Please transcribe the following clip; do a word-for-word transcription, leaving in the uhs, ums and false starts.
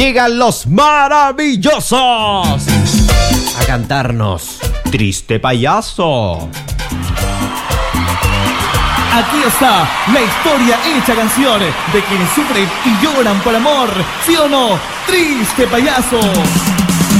llegan los maravillosos a cantarnos Triste Payaso. Aquí está la historia hecha canción de quienes sufren y lloran por amor, ¿sí o no? Triste Payaso.